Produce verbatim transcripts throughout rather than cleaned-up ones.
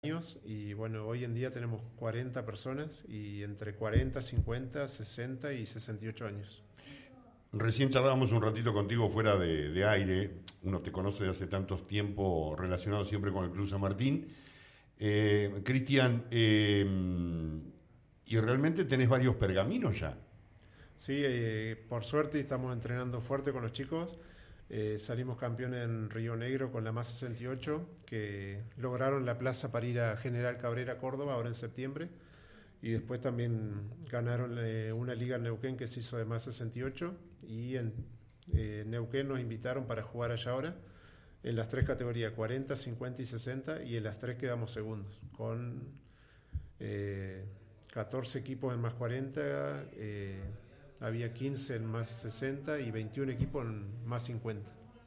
años y bueno, hoy en día tenemos cuarenta personas y entre cuarenta, cincuenta, sesenta y sesenta y ocho años. Recién charlábamos un ratito contigo fuera de, de aire. Uno te conoce de hace tantos tiempos relacionado siempre con el Club San Martín. Eh, Cristian, eh, y realmente tenés varios pergaminos ya. Sí, eh, por suerte estamos entrenando fuerte con los chicos. Eh, salimos campeones en Río Negro con la más sesenta y ocho, que lograron la plaza para ir a General Cabrera, Córdoba, ahora en septiembre. Y después también ganaron eh, una liga en Neuquén que se hizo de más sesenta y ocho. Y en eh, Neuquén nos invitaron para jugar allá ahora en las tres categorías, cuarenta, cincuenta y sesenta. Y en las tres quedamos segundos, con eh, catorce equipos en más cuarenta. Eh, Había quince en más sesenta y veintiún equipos en más cincuenta.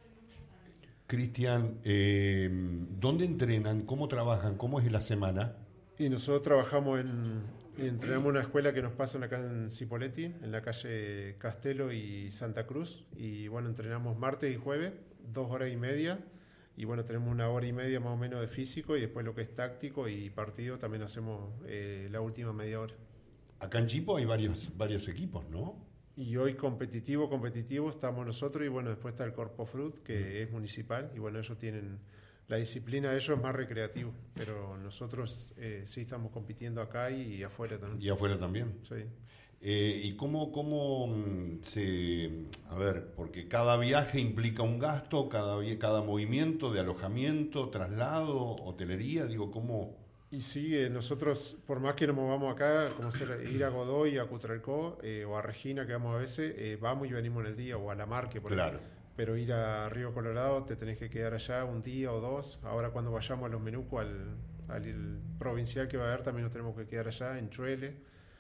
Cristian, eh, ¿dónde entrenan? ¿Cómo trabajan? ¿Cómo es la semana? Y nosotros trabajamos en, entrenamos en una escuela que nos pasan acá en Cipolletti, en la calle Castelo y Santa Cruz. Y bueno, entrenamos martes y jueves, dos horas y media. Y bueno, tenemos una hora y media más o menos de físico y después lo que es táctico y partido también hacemos eh, la última media hora. Acá en Chipo hay varios, varios equipos, ¿no? Y hoy competitivo, competitivo estamos nosotros y bueno, después está el Corpo Fruit, que es municipal y bueno, ellos tienen, la disciplina de ellos es más recreativo, pero nosotros eh, sí estamos compitiendo acá y, y afuera también. Y afuera también. Sí. Eh, ¿Y cómo, cómo mm, se...? A ver, porque cada viaje implica un gasto, cada, vi- cada movimiento de alojamiento, traslado, hotelería, digo, ¿cómo...? Y sí, eh, nosotros, por más que nos movamos acá, como ser, ir a Godoy, a Cutralcó eh, o a Regina, que vamos a veces, eh, vamos y venimos en el día, o a La Marque, por Claro. ejemplo. Pero ir a Río Colorado te tenés que quedar allá un día o dos. Ahora cuando vayamos a los Menuco, al, al el provincial que va a haber, también nos tenemos que quedar allá, en Chuele.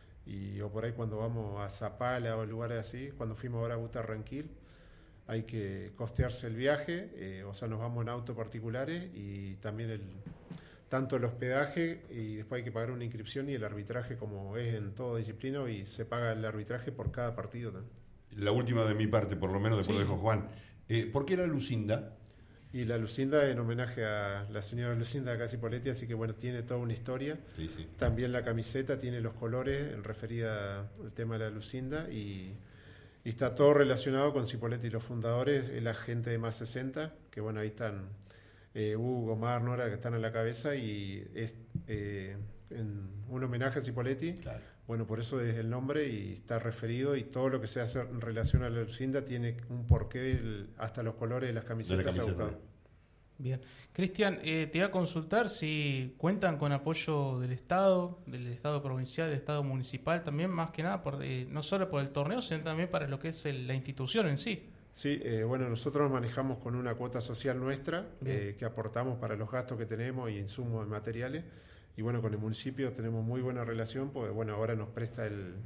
Y, o por ahí cuando vamos a Zapala o lugares así, cuando fuimos ahora a Butarranquil, hay que costearse el viaje, eh, o sea, nos vamos en autos particulares y también el tanto el hospedaje y después hay que pagar una inscripción y el arbitraje como es en toda disciplina y se paga el arbitraje por cada partido también. La última de mi parte, por lo menos, después Sí, lo dejo sí. Juan. Eh, ¿Por qué la Lucinda? Y la Lucinda en homenaje a la señora Lucinda de Casipoletti, así que bueno, tiene toda una historia. Sí, sí. También la camiseta tiene los colores en referida al tema de la Lucinda y, y está todo relacionado con Cipoletti y los fundadores, la gente de más sesenta, que bueno, ahí están eh, Hugo, Mar, Nora, que están a la cabeza y es eh, en un homenaje a Cipoletti. Claro. Bueno, por eso es el nombre y está referido y todo lo que se hace en relación a la Lucinda tiene un porqué, el, hasta los colores de las camisetas. De la se ha camiseta. buscado. Bien. Cristian, eh, te iba a consultar si cuentan con apoyo del Estado, del Estado provincial, del Estado municipal, también más que nada, por, eh, no solo por el torneo, sino también para lo que es el- la institución en sí. Sí, eh, bueno, nosotros nos manejamos con una cuota social nuestra eh, que aportamos para los gastos que tenemos y insumos de materiales. Y bueno, con el municipio tenemos muy buena relación porque bueno, ahora nos presta el,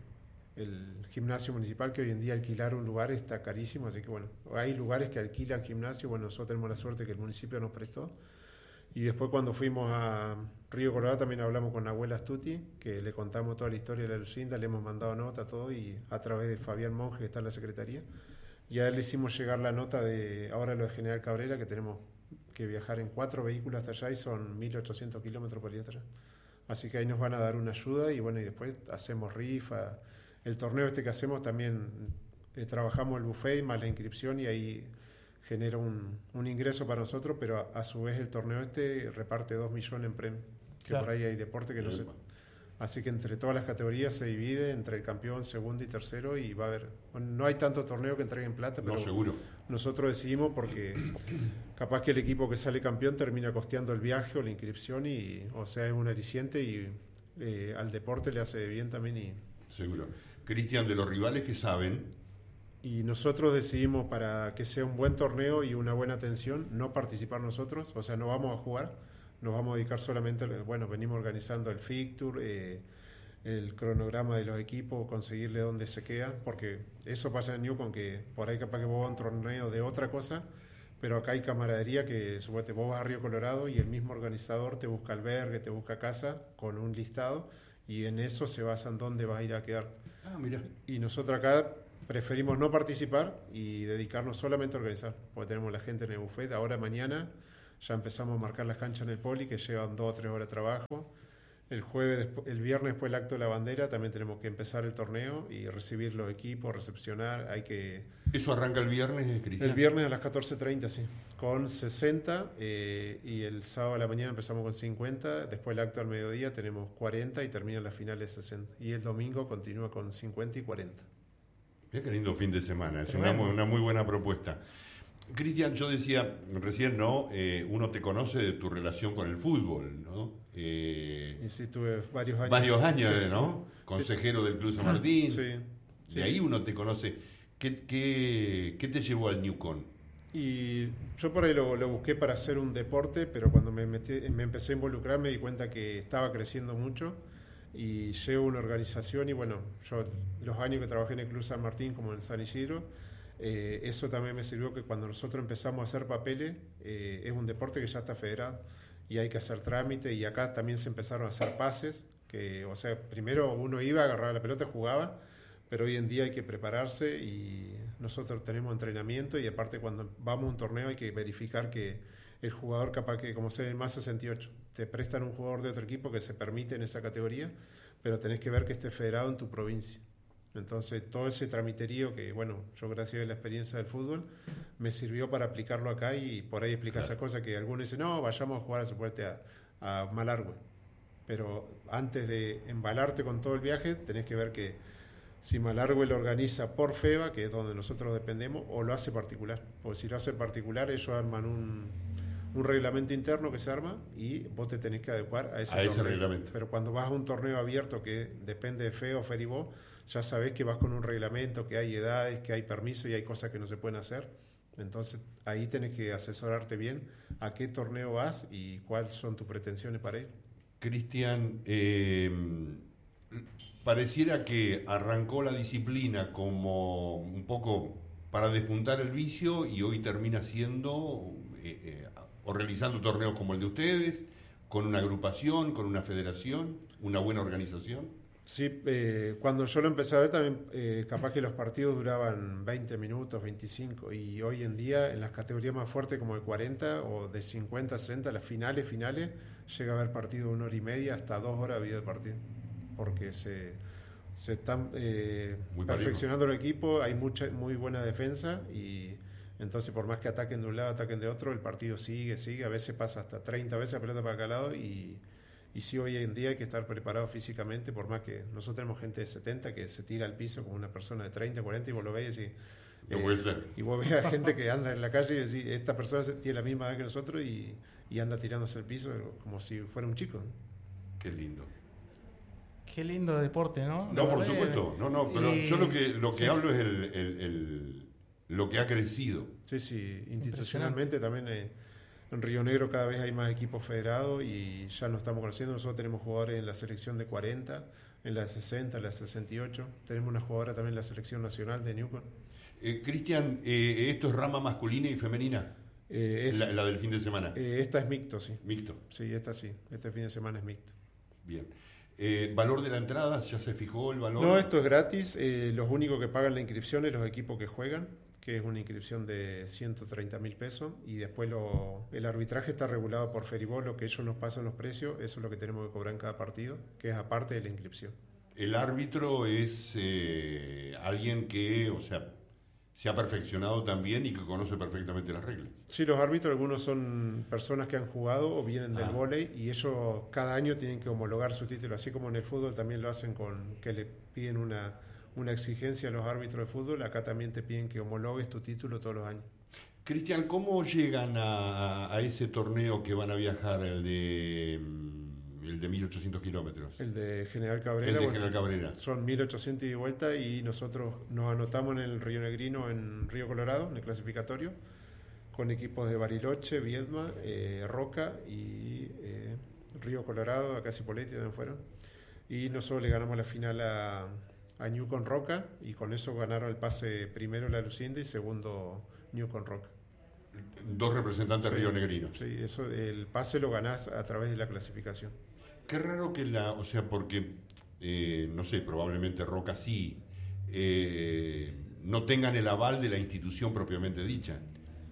el gimnasio municipal, que hoy en día alquilar un lugar está carísimo, así que bueno, hay lugares que alquilan gimnasio, bueno, nosotros tenemos la suerte que el municipio nos prestó. Y después cuando fuimos a Río Colorado también hablamos con Abuela Astuti, que le contamos toda la historia de la Lucinda, le hemos mandado nota, todo, y a través de Fabián Monge, que está en la secretaría. Y a él le hicimos llegar la nota de ahora lo de General Cabrera, que tenemos que viajar en cuatro vehículos hasta allá y son mil ochocientos kilómetros por ir hasta allá. Así que ahí nos van a dar una ayuda y bueno, y después hacemos rifa. El torneo este que hacemos también eh, trabajamos el buffet más la inscripción y ahí genera un, un ingreso para nosotros, pero a, a su vez el torneo este reparte dos millones en premios, que Claro. por ahí hay deporte que no se... Así que entre todas las categorías se divide entre el campeón, segundo y tercero y va a haber... Bueno, no hay tanto torneo que entreguen plata, pero No, seguro. nosotros decidimos porque capaz que el equipo que sale campeón termina costeando el viaje o la inscripción y, o sea, es un aliciente y eh, al deporte le hace bien también y... Seguro. Cristian, de los rivales que saben, Y nosotros decidimos para que sea un buen torneo y una buena atención, no participar nosotros, o sea, no vamos a jugar, nos vamos a dedicar solamente, a- bueno, venimos organizando el fixture, eh, el cronograma de los equipos, conseguirle dónde se quedan, porque eso pasa en Newcom, que por ahí capaz que vos vas a un torneo de otra cosa, pero acá hay camaradería que suponete, vos vas a Río Colorado y el mismo organizador te busca albergue, te busca casa con un listado y en eso se basan dónde vas a ir a quedar. ah, mira, Y nosotros acá preferimos no participar y dedicarnos solamente a organizar, porque tenemos la gente en el buffet. Ahora mañana ya empezamos a marcar las canchas en el poli, que llevan dos o tres horas de trabajo. El jueves, el viernes después del acto de la bandera, también tenemos que empezar el torneo y recibir los equipos, recepcionar. Hay que... ¿Eso arranca el viernes, Cristian? El viernes a las catorce treinta, sí, con sesenta, eh, y el sábado a la mañana empezamos con cincuenta, después el acto al mediodía tenemos cuarenta y terminan las finales sesenta. Y el domingo continúa con cincuenta y cuarenta. Mira qué lindo fin de semana, es una, una muy buena propuesta. Cristian, yo decía recién, ¿no? Eh, uno te conoce de tu relación con el fútbol, ¿no? Eh, y sí, tuve varios años. Varios años, sí, ¿no? Consejero sí. del Club San Martín. Sí, sí. Y ahí uno te conoce. ¿Qué, qué, qué te llevó al Newcon? Y yo por ahí lo, lo busqué para hacer un deporte, pero cuando me, metí, me empecé a involucrar me di cuenta que estaba creciendo mucho y llevo una organización y bueno, yo los años que trabajé en el Club San Martín como en San Isidro, eh, eso también me sirvió que cuando nosotros empezamos a hacer papeles, eh, es un deporte que ya está federado y hay que hacer trámite y acá también se empezaron a hacer pases, que o sea, primero uno iba, agarraba la pelota, jugaba, pero hoy en día hay que prepararse y nosotros tenemos entrenamiento y aparte cuando vamos a un torneo hay que verificar que el jugador capaz que, como sea el más sesenta y ocho, te prestan un jugador de otro equipo que se permite en esa categoría, pero tenés que ver que esté federado en tu provincia. Entonces todo ese tramiterío que, bueno, yo gracias a la experiencia del fútbol me sirvió para aplicarlo acá y por ahí explicar claro. Esa cosa que algunos dicen, no, vayamos a jugar supuestamente a, a Malargüe. Pero antes de embalarte con todo el viaje tenés que ver que si Malargüe lo organiza por FEBA, que es donde nosotros dependemos, o lo hace particular. Porque si lo hace particular, ellos arman un, un reglamento interno que se arma y vos te tenés que adecuar a ese, a ese reglamento. Pero cuando vas a un torneo abierto que depende de FEBA o Feribó, ya sabés que vas con un reglamento, que hay edades, que hay permiso y hay cosas que no se pueden hacer. Entonces ahí tenés que asesorarte bien a qué torneo vas y cuáles son tus pretensiones para ir. Cristian, eh... pareciera que arrancó la disciplina como un poco para despuntar el vicio y hoy termina siendo eh, eh, o realizando torneos como el de ustedes, con una agrupación, con una federación, una buena organización. Sí, eh, cuando yo lo empecé a ver también eh, capaz que los partidos duraban veinte minutos, veinticinco y hoy en día en las categorías más fuertes como de cuarenta o de cincuenta a sesenta, las finales, finales, llega a haber partidos de una hora y media hasta dos horas de video de partido. Porque se, se están eh, perfeccionando el equipo, hay mucha muy buena defensa y entonces por más que ataquen de un lado, ataquen de otro, el partido sigue, sigue, a veces pasa hasta treinta veces la pelota para cada lado y, y sí hoy en día hay que estar preparado físicamente, por más que nosotros tenemos gente de setenta que se tira al piso como una persona de treinta, cuarenta y vos lo ves y, no puede ser. y vos ves a gente que anda en la calle y decís, esta persona tiene la misma edad que nosotros y, y anda tirándose al piso como si fuera un chico. Qué lindo. Qué lindo deporte, ¿no? No, por supuesto. No, no, pero y... yo lo que lo que sí. hablo es el, el, el, lo que ha crecido. Sí, sí, institucionalmente también eh, en Río Negro cada vez hay más equipos federados y ya nos estamos conociendo. Nosotros tenemos jugadores en la selección de cuarenta, en la de sesenta, en la de sesenta y ocho. Tenemos una jugadora también en la selección nacional de Newcon. Eh, Cristian, eh, ¿esto es rama masculina y femenina? Eh, es, la, la del fin de semana. Eh, esta es mixto, sí. Mixto. Sí, esta sí. Este fin de semana es mixto. Bien. Eh, ¿Valor de la entrada? ¿Ya se fijó el valor? No, esto es gratis. Eh, los únicos que pagan la inscripción es los equipos que juegan, que es una inscripción de ciento treinta mil pesos. Y después lo, el arbitraje está regulado por Feribó, lo que ellos nos pasan los precios, eso es lo que tenemos que cobrar en cada partido, que es aparte de la inscripción. El árbitro es eh, alguien que, o sea, se ha perfeccionado también y que conoce perfectamente las reglas. Sí, los árbitros, algunos son personas que han jugado o vienen del ah. vóley y ellos cada año tienen que homologar su título, así como en el fútbol también lo hacen con que le piden una, una exigencia a los árbitros de fútbol, acá también te piden que homologues tu título todos los años. Cristian, ¿cómo llegan a, a ese torneo que van a viajar, el de... el de mil ochocientos kilómetros? El de General Cabrera. El de bueno, General Cabrera. Son mil ochocientos y de vuelta y nosotros nos anotamos en el Río Negrino, en Río Colorado, en el clasificatorio, con equipos de Bariloche, Viedma, eh, Roca y eh, Río Colorado, acá Cipolletti también fueron. Y nosotros le ganamos la final a, a Newcon Roca y con eso ganaron el pase primero la Lucinda y segundo Newcon Roca. Dos representantes sí, Río Negrino. Sí, eso, el pase lo ganás a través de la clasificación. Qué raro que la, o sea, porque, eh, no sé, probablemente Roca sí, eh, no tengan el aval de la institución propiamente dicha.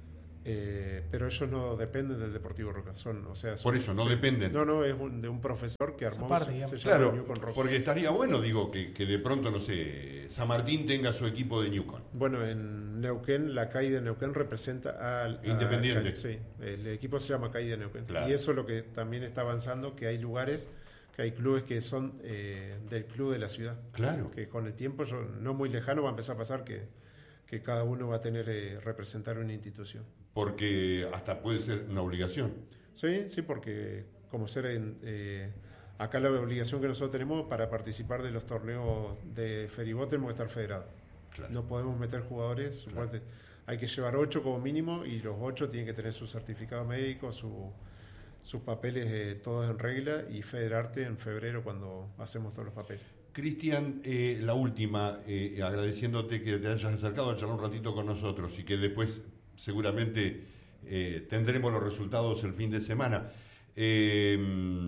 Eh, pero ellos no dependen del Deportivo Roca. Son, o sea, son, Por eso, no sí, dependen. No, no, es un, de un profesor que armó. Parte, se, se claro, llama Newcon Roca. porque estaría bueno, digo, que, que de pronto, no sé, San Martín tenga su equipo de Newcon. Bueno, en Neuquén, la C A I de Neuquén representa al... Independiente. A, sí, el equipo se llama C A I de Neuquén. Claro. Y eso es lo que también está avanzando, que hay lugares, que hay clubes que son eh, del club de la ciudad. Claro. Que con el tiempo, yo, no muy lejano, va a empezar a pasar que, que cada uno va a tener eh, representar una institución. Porque hasta puede ser una obligación. Sí, sí, porque como ser en... Eh, acá la obligación que nosotros tenemos para participar de los torneos de Feribot tenemos que estar federados. Claro. No podemos meter jugadores, claro. Hay que llevar ocho como mínimo y los ocho tienen que tener su certificado médico, su, sus papeles eh, todos en regla y federarte en febrero cuando hacemos todos los papeles. Cristian, eh, la última, eh, agradeciéndote que te hayas acercado a charlar un ratito con nosotros y que después seguramente eh, tendremos los resultados el fin de semana. Eh,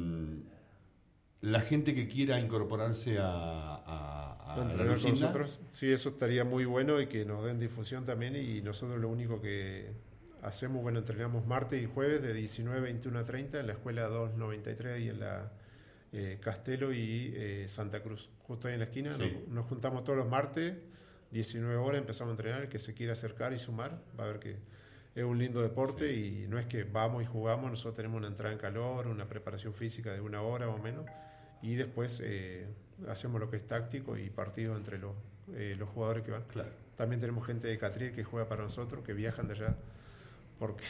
la gente que quiera incorporarse a, a, a entrenar la con nosotros, sí, eso estaría muy bueno y que nos den difusión también. Y nosotros lo único que hacemos, bueno, entrenamos martes y jueves de diecinueve a veintiuno a treinta en la escuela doscientos noventa y tres y en la eh, Castelo y eh, Santa Cruz, justo ahí en la esquina. Sí. Nos, nos juntamos todos los martes, diecinueve horas, empezamos a entrenar. El que se quiera acercar y sumar va a ver que es un lindo deporte. Sí. Y no es que vamos y jugamos, nosotros tenemos una entrada en calor, una preparación física de una hora más o menos, y después eh, hacemos lo que es táctico y partidos entre los, eh, los jugadores que van. Claro. También tenemos gente de Catriel que juega para nosotros, que viajan de allá, porque,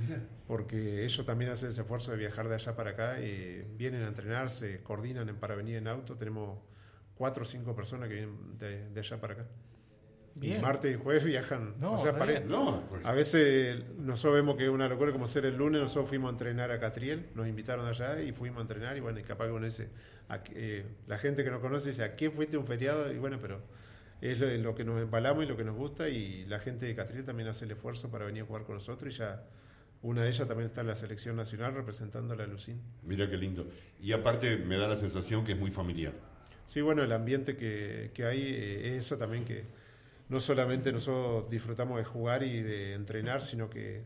porque ellos también hacen ese esfuerzo de viajar de allá para acá, y vienen a entrenar, se coordinan en, para venir en auto. Tenemos cuatro o cinco personas que vienen de, de allá para acá. Bien. Y martes y jueves viajan. No, o sea, pare... no, pues... A veces nosotros vemos que es una locura como ser el lunes. Nosotros fuimos a entrenar a Catriel, nos invitaron allá y fuimos a entrenar. Y bueno, y capaz con ese, a, eh, la gente que nos conoce dice: ¿a qué fuiste un feriado? Y bueno, pero es lo, lo que nos embalamos y lo que nos gusta. Y la gente de Catriel también hace el esfuerzo para venir a jugar con nosotros. Y ya una de ellas también está en la selección nacional representando a la Lucín. Mira qué lindo. Y aparte me da la sensación que es muy familiar. Sí, bueno, el ambiente que, que hay eh, es eso también, que no solamente nosotros disfrutamos de jugar y de entrenar, sino que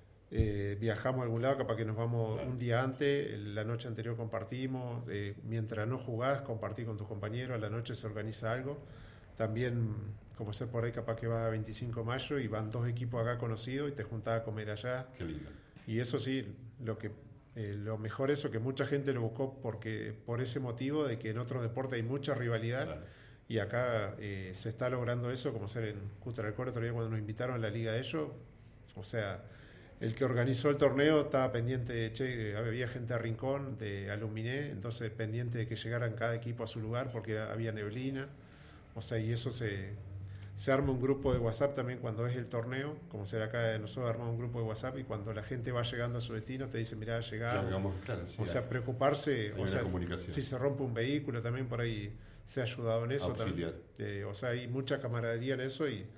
eh, viajamos a algún lado, capaz que nos vamos claro. un día antes, la noche anterior compartimos, eh, mientras no jugás, compartís con tus compañeros, a la noche se organiza algo. También, como ser por ahí, capaz que vas a veinticinco de mayo y van dos equipos acá conocidos y te juntás a comer allá. Qué lindo. Y eso sí, lo que eh, lo mejor eso, que mucha gente lo buscó porque por ese motivo de que en otros deportes hay mucha rivalidad. Claro. Y acá eh, se está logrando eso, como ser en Cutralcor otro día cuando nos invitaron a la liga de ellos. O sea, el que organizó el torneo estaba pendiente, che, había gente a Rincón, de Aluminé, entonces pendiente de que llegaran cada equipo a su lugar porque era, había neblina. O sea, y eso se, se arma un grupo de WhatsApp también cuando es el torneo, como ser acá nosotros armamos un grupo de WhatsApp y cuando la gente va llegando a su destino te dicen: mirá, llegamos. Claro, sí, o sea, hay, preocuparse, o sea, si se rompe un vehículo también por ahí se ha ayudado en eso también. Eh, o sea, hay mucha camaradería en eso y,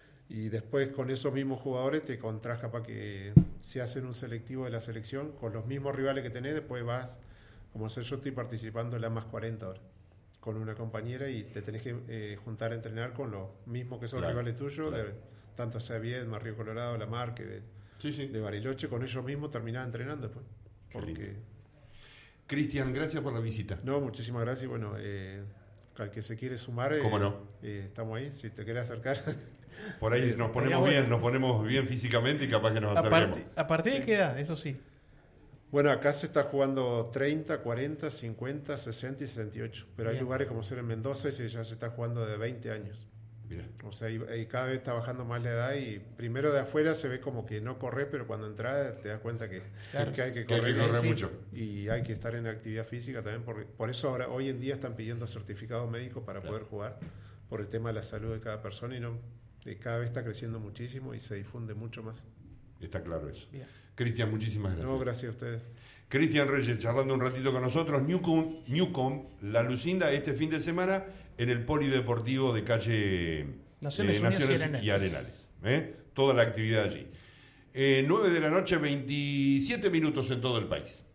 y después con esos mismos jugadores te encontrás capaz que si hacen un selectivo de la selección con los mismos rivales que tenés, después vas, como sé, yo estoy participando en la más cuarenta ahora con una compañera y te tenés que eh, juntar a entrenar con los mismos que son claro, rivales tuyos, claro. de, tanto sea Viedma, Río Colorado, La Marque, de, sí, sí. de Bariloche, con ellos mismos terminás entrenando después. Porque... Cristian, gracias por la visita. No, muchísimas gracias y bueno... Eh, al que se quiere sumar, ¿cómo eh, no? Eh, estamos ahí, si te quieres acercar. Por ahí nos ponemos bueno. bien, nos ponemos bien físicamente y capaz que nos acerquemos. ¿A, a partir de sí. qué edad? Eso sí. Bueno, acá se está jugando treinta, cuarenta, cincuenta, sesenta y sesenta y ocho. Pero bien. Hay lugares como ser en Mendoza y ya se está jugando de veinte años. Mira. O sea, y, y cada vez está bajando más la edad y primero de afuera se ve como que no corres, pero cuando entras te das cuenta que, claro. que hay que que correr, hay que correr sí. mucho. Y hay que estar en actividad física también. Porque, por eso ahora hoy en día están pidiendo certificados médicos para claro. poder jugar, por el tema de la salud de cada persona y no y cada vez está creciendo muchísimo y se difunde mucho más. Está claro eso. Cristian, muchísimas gracias. No, gracias a ustedes. Cristian Reyes charlando un ratito con nosotros. Newcom, Newcom, La Lucinda, este fin de semana en el Polideportivo de calle Naciones, eh, Naciones y Arenales. Y Arenales ¿eh? Toda la actividad allí. Eh, nueve de la noche, veintisiete minutos en todo el país.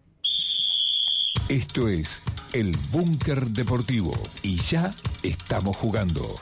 Esto es el Búnker Deportivo y ya estamos jugando.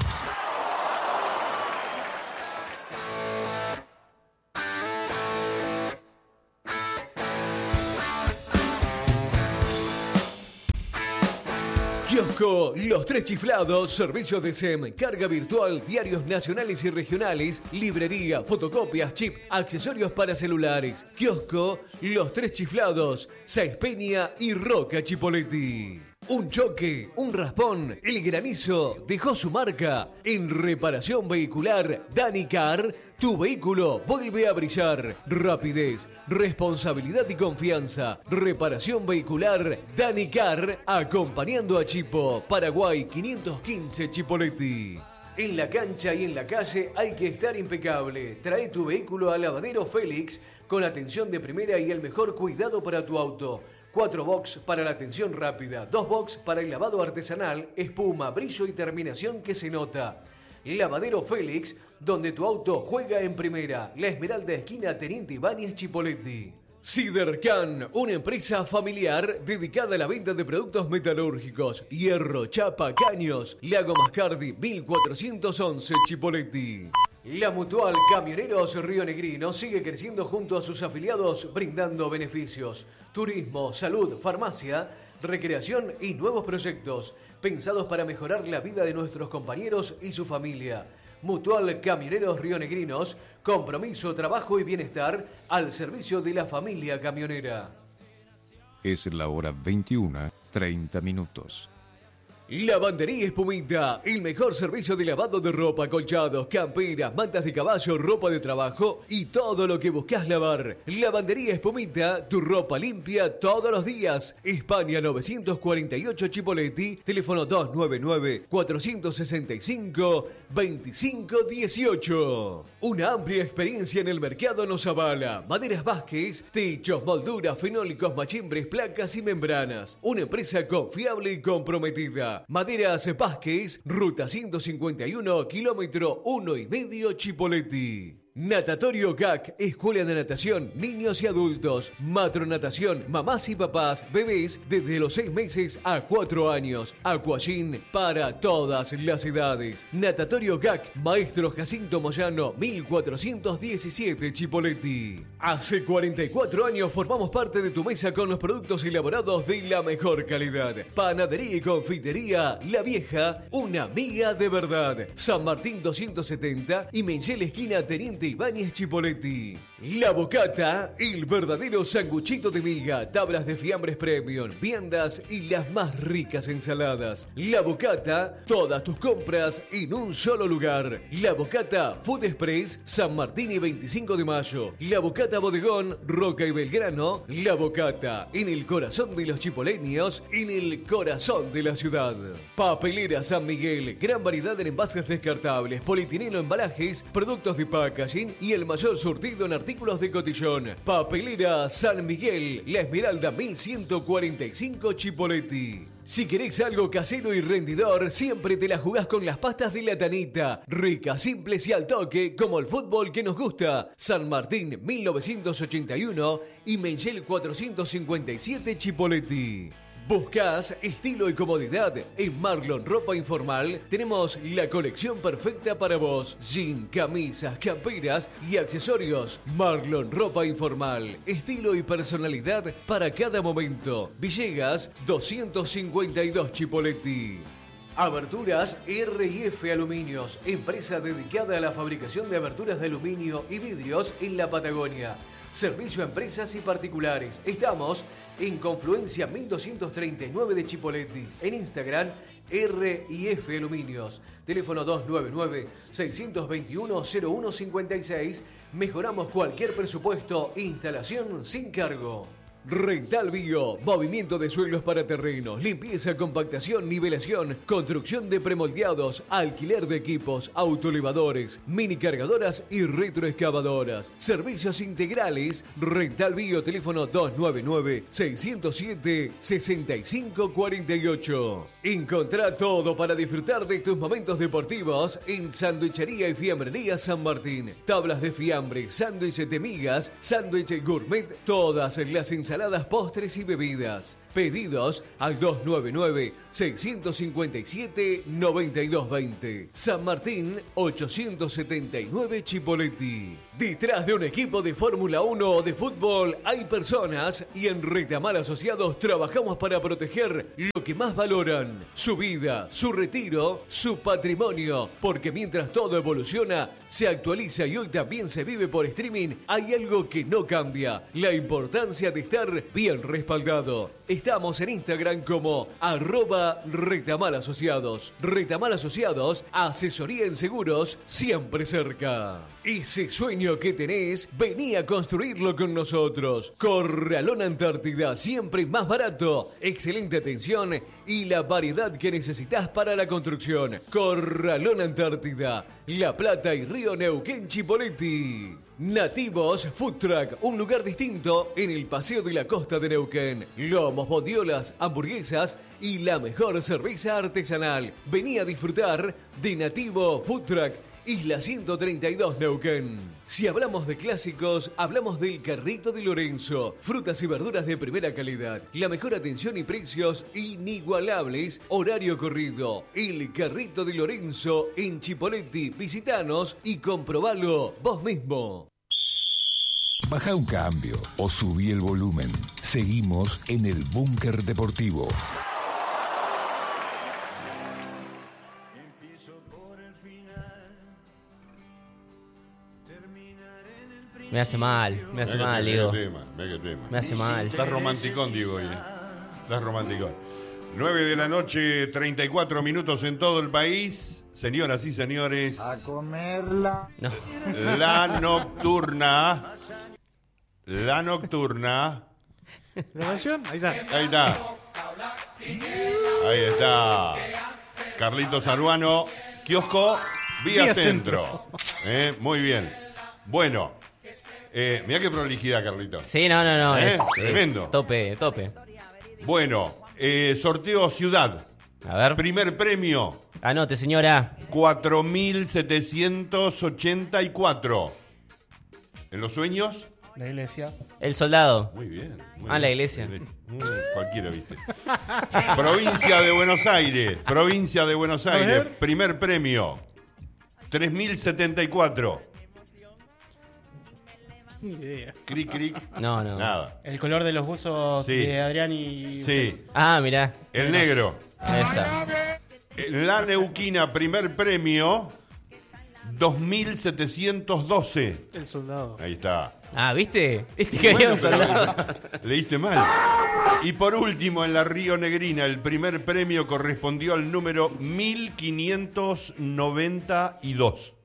Kiosco Los Tres Chiflados, servicio de S E M, carga virtual, diarios nacionales y regionales, librería, fotocopias, chip, accesorios para celulares. Kiosco Los Tres Chiflados, Sáenz Peña y Roca Chipoleti. Un choque, un raspón, el granizo dejó su marca. En reparación vehicular Danicar, tu vehículo vuelve a brillar. Rapidez, responsabilidad y confianza. Reparación vehicular Danicar, acompañando a Chipo, Paraguay quinientos quince Chipoleti. En la cancha y en la calle hay que estar impecable. Trae tu vehículo a Lavadero Félix con atención de primera y el mejor cuidado para tu auto. Cuatro box para la atención rápida, dos box para el lavado artesanal, espuma, brillo y terminación que se nota. Lavadero Félix, donde tu auto juega en primera. La Esmeralda, esquina Teniente Ibáñez, Chipoleti. Sidercan, una empresa familiar dedicada a la venta de productos metalúrgicos, hierro, chapa, caños. Lago Mascardi, mil cuatrocientos once, Chipoleti. La Mutual Camioneros Rionegrino sigue creciendo junto a sus afiliados, brindando beneficios. Turismo, salud, farmacia, recreación y nuevos proyectos pensados para mejorar la vida de nuestros compañeros y su familia. Mutual Camioneros Rionegrinos, compromiso, trabajo y bienestar al servicio de la familia camionera. Es la hora veintiuna, treinta minutos. Lavandería Espumita, el mejor servicio de lavado de ropa, colchados, camperas, mantas de caballo, ropa de trabajo y todo lo que buscas lavar. Lavandería Espumita, tu ropa limpia todos los días. España novecientos cuarenta y ocho Chipoleti, teléfono dos nueve nueve, cuatro seis cinco, dos cinco uno ocho. Una amplia experiencia en el mercado nos avala. Maderas Vázquez, techos, molduras, fenólicos, machimbres, placas y membranas. Una empresa confiable y comprometida. Maderas Vázquez, ruta ciento cincuenta y uno, kilómetro uno y medio, Chipoleti. Natatorio G A C, escuela de natación, niños y adultos. Matronatación, mamás y papás, bebés desde los seis meses a cuatro años. Aquagym para todas las edades. Natatorio G A C, Maestro Jacinto Moyano, mil cuatrocientos diecisiete, Chipoleti. Hace cuarenta y cuatro años formamos parte de tu mesa con los productos elaborados de la mejor calidad. Panadería y confitería La Vieja, una amiga de verdad. San Martín doscientos setenta y Mengel, esquina Teniente Ibáñez, Chipoleti. La Bocata, el verdadero sanguchito de miga, tablas de fiambres premium, viandas y las más ricas ensaladas. La Bocata, todas tus compras en un solo lugar. La Bocata Food Express, San Martín y veinticinco de mayo. La Bocata Bodegón, Roca y Belgrano. La Bocata, en el corazón de los chipoleños, en el corazón de la ciudad. Papelera San Miguel, gran variedad en envases descartables, polietileno, embalajes, productos de packaging y el mayor surtido en artículos de cotillón. Papelera San Miguel, La Esmeralda mil ciento cuarenta y cinco, Chipoleti. Si querés algo casero y rendidor, siempre te la jugás con las pastas de la Tanita. Ricas, simples y al toque, como el fútbol que nos gusta. San Martín mil novecientos ochenta y uno y Mengel cuatrocientos cincuenta y siete, Chipoleti. ¿Buscás estilo y comodidad? En Marlon Ropa Informal tenemos la colección perfecta para vos. Jean, camisas, camperas y accesorios. Marlon Ropa Informal. Estilo y personalidad para cada momento. Villegas doscientos cincuenta y dos, Chipoleti. Aberturas R y F Aluminios, empresa dedicada a la fabricación de aberturas de aluminio y vidrios en la Patagonia. Servicio a empresas y particulares. Estamos en Confluencia mil doscientos treinta y nueve de Chipoleti. En Instagram, R y F Aluminios. Teléfono dos nueve nueve, seis dos uno, cero uno cinco seis. Mejoramos cualquier presupuesto. Instalación sin cargo. Rental Bio, movimiento de suelos para terrenos, limpieza, compactación, nivelación, construcción de premoldeados, alquiler de equipos, autoelevadores, mini cargadoras y retroexcavadoras. Servicios integrales. Rental Bio, teléfono dos nueve nueve, seis cero siete, seis cinco cuatro ocho. Encontrá todo para disfrutar de tus momentos deportivos en Sanduichería y Fiambrería San Martín. Tablas de fiambre, sándwiches de migas, sándwiches gourmet, todas las ensaladas, postres y bebidas. Pedidos al dos nueve nueve, seis cinco siete, nueve dos dos cero. San Martín ochocientos setenta y nueve Chipoleti. Detrás de un equipo de Fórmula uno o de fútbol hay personas y en Retamar Asociados trabajamos para proteger lo que más valoran: su vida, su retiro, su patrimonio. Porque mientras todo evoluciona, se actualiza y hoy también se vive por streaming, hay algo que no cambia: la importancia de estar bien respaldado. Estamos en Instagram como arroba Retamar Asociados. Retamar Asociados, asesoría en seguros, siempre cerca. Ese sueño que tenés, vení a construirlo con nosotros. Corralón Antártida, siempre más barato, excelente atención y la variedad que necesitas para la construcción. Corralón Antártida, La Plata y Río Neuquén Chipoleti. Nativos Food Truck, un lugar distinto en el Paseo de la Costa de Neuquén. Lomos, bondiolas, hamburguesas y la mejor cerveza artesanal. Vení a disfrutar de Nativo Food Truck, Isla ciento treinta y dos Neuquén. Si hablamos de clásicos, hablamos del Carrito de Lorenzo. Frutas y verduras de primera calidad. La mejor atención y precios inigualables. Horario corrido. El Carrito de Lorenzo en Chipoleti. Visitanos y comprobalo vos mismo. Baja un cambio o subí el volumen. Seguimos en el Búnker Deportivo. Me hace mal, me hace Mira mal, que Diego. tema, mira que tema. Me hace mal. Estás romanticón, Diego, hoy. ¿eh? Estás romanticón. nueve de la noche, treinta y cuatro minutos en todo el país. Señoras y señores. A comerla. No. La nocturna. La nocturna. ¿La canción? Ahí está. Ahí está. Ahí está. Carlitos Aruano, kiosco, vía, Vía centro. Eh, muy bien. Bueno, eh, mirá qué prolijidad, Carlitos. Sí, no, no, no. ¿Eh? Es, Tremendo. eh, tope, tope. Bueno, eh, sorteo ciudad. A ver. Primer premio, Anote, señora. cuatro mil setecientos ochenta y cuatro. ¿En los sueños? La iglesia. El soldado. Muy bien. muy Ah, la bien. iglesia. Mm, cualquiera, viste. Provincia de Buenos Aires. Provincia de Buenos Aires. ver. Primer premio, tres mil setenta y cuatro. Ni idea. Cric, cric. No, no. Nada. El color de los buzos Sí. de Adrián y... Sí. Ah, mirá. El negro. Esa. La Neuquina, primer premio, dos mil setecientos doce. El soldado. Ahí está. Ah, ¿viste? ¿Viste que había Bueno, un soldado? pero leíste mal. Y por último, en la Río Negrina, el primer premio correspondió al número mil quinientos noventa y dos.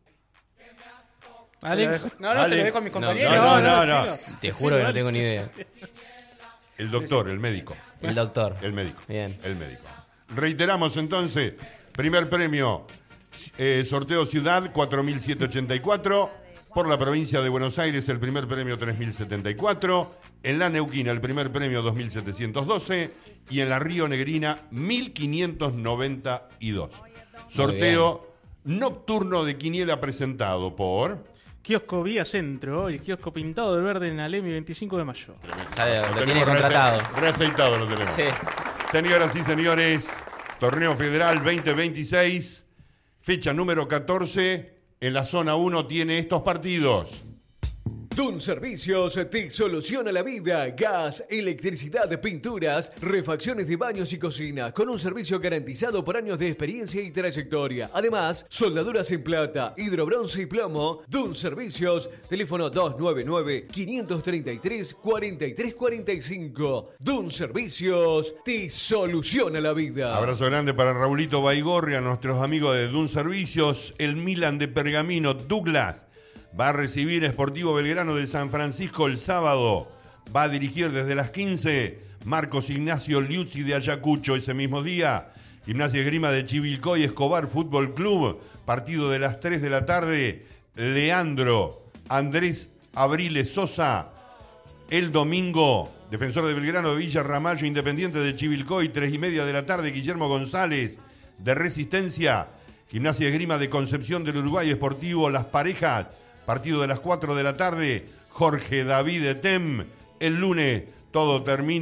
Alex. No, no, Ale. se lo dejo a mis No, compañeros. no, no, no. decilo. Te juro que no tengo ni idea. El doctor, el médico. El doctor. El médico. Bien. El médico. Reiteramos entonces, primer premio, eh, sorteo ciudad, cuatro mil setecientos ochenta y cuatro. Por la provincia de Buenos Aires, el primer premio, tres mil setenta y cuatro. En la Neuquina, el primer premio, dos mil setecientos doce. Y en la Río Negrina, mil quinientos noventa y dos. Sorteo nocturno de quiniela presentado por... Kiosco Vía Centro, el kiosco pintado de verde en Alemi veinticinco de mayo. Ya lo, lo tiene tenemos contratado. reace- Reaceitado lo tenemos. Sí. Señoras y señores, Torneo Federal veinte veintiséis, fecha número catorce, en la zona uno tiene estos partidos. Dun Servicios te soluciona la vida. Gas, electricidad, pinturas, refacciones de baños y cocina, con un servicio garantizado por años de experiencia y trayectoria. Además, soldaduras en plata, hidrobronce y plomo. Dun Servicios, teléfono dos nueve nueve, cinco tres tres, cuatro tres cuatro cinco. Dun Servicios te soluciona la vida. Abrazo grande para Raulito Baigorri, a nuestros amigos de Dun Servicios, el Milan de Pergamino, Douglas. Va a recibir Sportivo Belgrano de San Francisco el sábado. Va a dirigir desde las quince Marcos Ignacio Liuzzi de Ayacucho ese mismo día. Gimnasia Esgrima de Chivilcoy, Escobar Fútbol Club. Partido de las tres de la tarde. Leandro Andrés Abriles Sosa. El domingo, Defensor de Belgrano de Villa Ramallo, Independiente de Chivilcoy, tres y media de la tarde. Guillermo González de Resistencia. Gimnasia Esgrima de Concepción del Uruguay, Sportivo Las Parejas. Partido de las cuatro de la tarde, Jorge David Etem. El lunes todo termina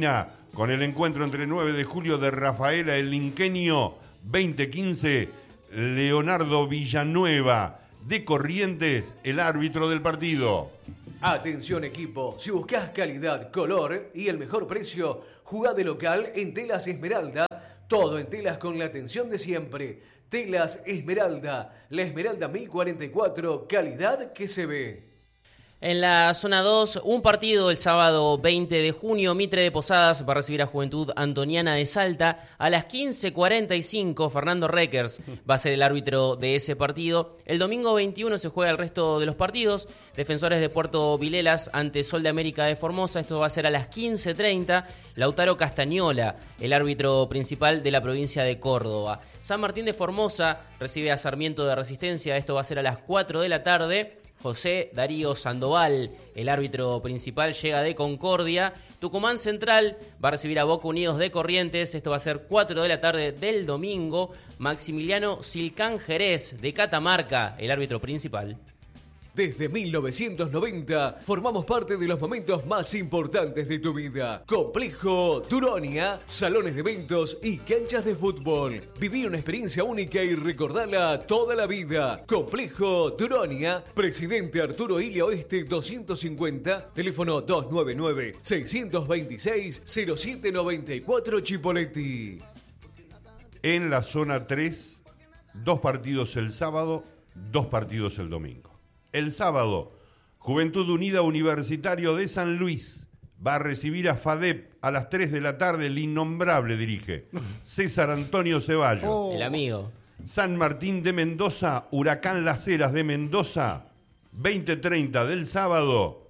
con el encuentro entre nueve de julio de Rafaela el Inquenio veinte quince, Leonardo Villanueva de Corrientes, el árbitro del partido. Atención equipo, si buscas calidad, color y el mejor precio, jugá de local en Telas Esmeralda, todo en telas con la atención de siempre. Telas Esmeralda, la Esmeralda mil cuarenta y cuatro, calidad que se ve. En la zona dos, un partido el sábado veinte de junio. Mitre de Posadas va a recibir a Juventud Antoniana de Salta. A las quince cuarenta y cinco, Fernando Reckers va a ser el árbitro de ese partido. El domingo veintiuno se juega el resto de los partidos. Defensores de Puerto Vilelas ante Sol de América de Formosa. Esto va a ser a las quince treinta. Lautaro Castañola, el árbitro principal de la provincia de Córdoba. San Martín de Formosa recibe a Sarmiento de Resistencia. Esto va a ser a las cuatro de la tarde. José Darío Sandoval, el árbitro principal, llega de Concordia. Tucumán Central va a recibir a Boca Unidos de Corrientes. Esto va a ser cuatro de la tarde del domingo. Maximiliano Silcán Jerez de Catamarca, el árbitro principal. Desde mil novecientos noventa formamos parte de los momentos más importantes de tu vida. Complejo Duronia, salones de eventos y canchas de fútbol. Viví una experiencia única y recordala toda la vida. Complejo Duronia, Presidente Arturo Ilia Oeste doscientos cincuenta, teléfono dos nueve nueve, seis dos seis, cero siete nueve cuatro Chipoleti. En la zona tres, dos partidos el sábado, dos partidos el domingo. El sábado, Juventud Unida Universitario de San Luis va a recibir a FADEP a las tres de la tarde. El innombrable dirige César Antonio Ceballos. Oh. El amigo. San Martín de Mendoza, Huracán Las Heras de Mendoza, veinte treinta del sábado.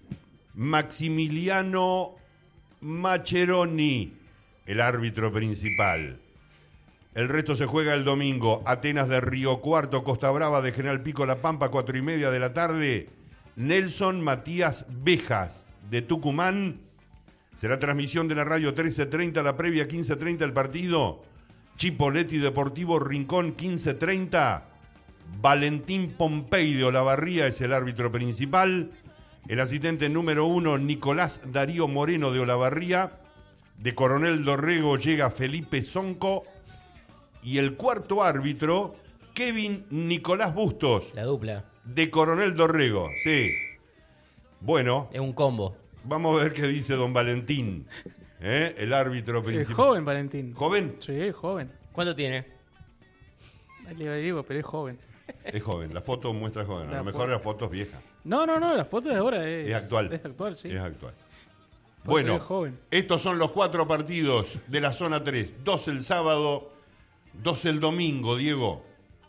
Maximiliano Macheroni, el árbitro principal. El resto se juega el domingo. Atenas de Río Cuarto, Costa Brava de General Pico La Pampa, cuatro y media de la tarde. Nelson Matías Bejas de Tucumán. Será transmisión de la radio trece treinta, la previa quince treinta el partido. Chipoleti Deportivo Rincón quince treinta. Valentín Pompey de Olavarría es el árbitro principal. El asistente número uno, Nicolás Darío Moreno de Olavarría. De Coronel Dorrego llega Felipe Zonco. Y el cuarto árbitro, Kevin Nicolás Bustos. La dupla. De Coronel Dorrego, sí. Bueno. Es un combo. Vamos a ver qué dice don Valentín, ¿eh? El árbitro principal. Es joven, Valentín. ¿Joven? Sí, es joven. ¿Cuánto tiene? Le digo, pero es joven. Es joven, la foto muestra joven. A La lo mejor foto. la foto es vieja. No, no, no, la foto de ahora es... Es actual. Es actual, sí. Es actual. Por eso Bueno, es joven. estos son los cuatro partidos de la zona tres. Dos el sábado, dos el domingo, Diego.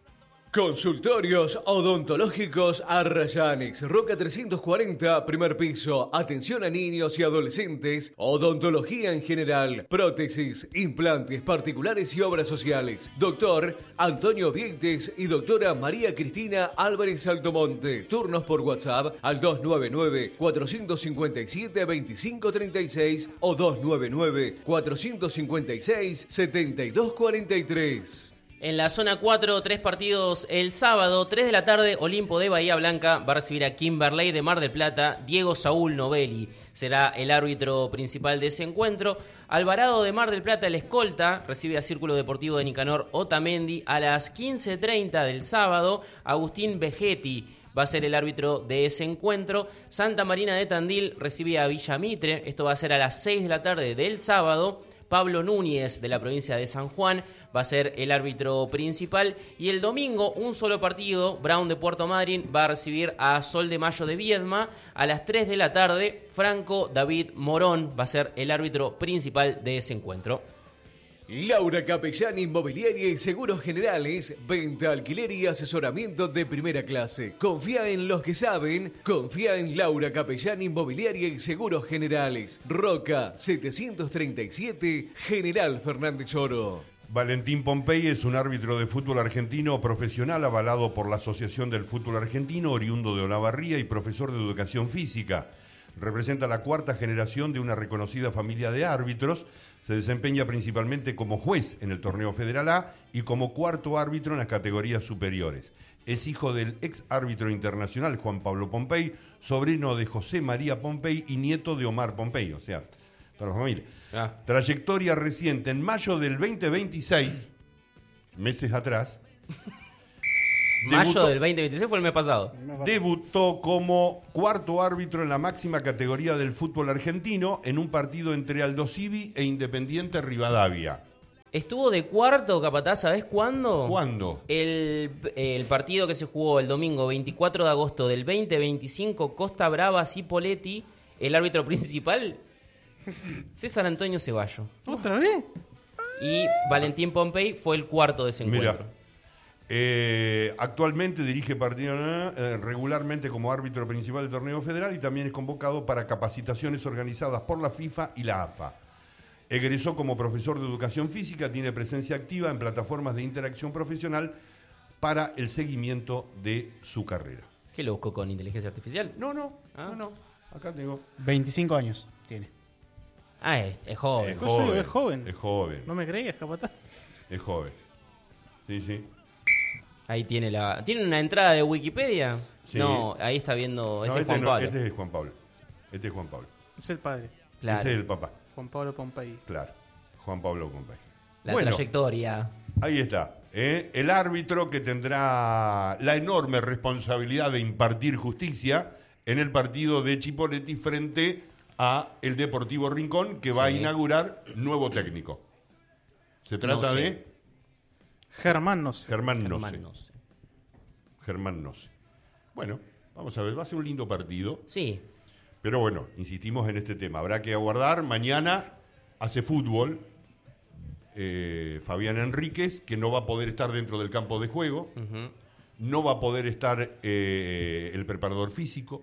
Consultorios odontológicos Arrayanes, Roca trescientos cuarenta, primer piso. Atención a niños y adolescentes. Odontología en general. Prótesis, implantes particulares y obras sociales. Doctor Antonio Vieites y doctora María Cristina Álvarez Altomonte. Turnos por WhatsApp al dos nueve nueve, cuatro cinco siete, dos cinco tres seis o dos nueve nueve, cuatro cinco seis, siete dos cuatro tres. En la zona cuatro, tres partidos el sábado, tres de la tarde, Olimpo de Bahía Blanca va a recibir a Kimberley de Mar del Plata. Diego Saúl Novelli será el árbitro principal de ese encuentro. Alvarado de Mar del Plata, el escolta, recibe a Círculo Deportivo de Nicanor Otamendi. A las quince treinta del sábado, Agustín Vegetti va a ser el árbitro de ese encuentro. Santa Marina de Tandil recibe a Villa Mitre. Esto va a ser a las seis de la tarde del sábado. Pablo Núñez, de la provincia de San Juan, va a ser el árbitro principal. Y el domingo, un solo partido, Brown de Puerto Madryn va a recibir a Sol de Mayo de Viedma. A las tres de la tarde, Franco David Morón va a ser el árbitro principal de ese encuentro. Laura Capellán Inmobiliaria y Seguros Generales, venta, alquiler y asesoramiento de primera clase. Confía en los que saben, confía en Laura Capellán Inmobiliaria y Seguros Generales. Roca setecientos treinta y siete, General Fernández Oro. Valentín Pompey es un árbitro de fútbol argentino profesional avalado por la Asociación del Fútbol Argentino, oriundo de Olavarría y profesor de educación física. Representa la cuarta generación de una reconocida familia de árbitros. Se desempeña principalmente como juez en el torneo Federal A y como cuarto árbitro en las categorías superiores. Es hijo del ex árbitro internacional Juan Pablo Pompey, sobrino de José María Pompey y nieto de Omar Pompey. O sea, Para la familia. Ah. Trayectoria reciente. En mayo del veinte veintiséis, meses atrás, Mayo debutó- del veinte veintiséis fue el mes pasado. debutó como cuarto árbitro en la máxima categoría del fútbol argentino en un partido entre Aldo Civi e Independiente Rivadavia. Estuvo de cuarto, capataz, ¿sabés cuándo? ¿Cuándo? El, el partido que se jugó el domingo veinticuatro de agosto del veinte veinticinco, Costa Brava, Cipoletti, el árbitro principal, César Antonio Ceballo. ¿Otra vez? Y Valentín Pompey fue el cuarto de ese Mira, encuentro. eh, actualmente dirige partido eh, regularmente como árbitro principal del torneo federal y también es convocado para capacitaciones organizadas por la FIFA y la A F A. Egresó como profesor de educación física, tiene presencia activa en plataformas de interacción profesional para el seguimiento de su carrera. ¿Qué lo buscó con inteligencia artificial? No, no, Ah. no, no. Acá tengo. veinticinco años tiene. Ah, es, es joven. Es Por eso digo, es joven. Es joven. ¿No me creías, capataz? Es joven. Sí, sí. Ahí tiene la. ¿Tiene una entrada de Wikipedia? Sí. No, ahí está viendo. No, Ese es este, Juan no, Pablo. este es Juan Pablo. Este es Juan Pablo. Es el padre, Claro. Ese es el papá. Juan Pablo Pompey. Claro. Juan Pablo Pompey. La Bueno, trayectoria. ahí está. ¿eh? El árbitro que tendrá la enorme responsabilidad de impartir justicia en el partido de Chipoletti frente a el Deportivo Rincón, que va a Sí. inaugurar nuevo técnico. Se trata No sé. de Germán, no sé. Germán Germán, Nose. no sé. Germán Nose. Bueno, vamos a ver, va a ser un lindo partido. Sí. Pero bueno, insistimos en este tema. Habrá que aguardar. Mañana hace fútbol eh, Fabián Enríquez, que no va a poder estar dentro del campo de juego. Ujú. No va a poder estar eh, el preparador físico.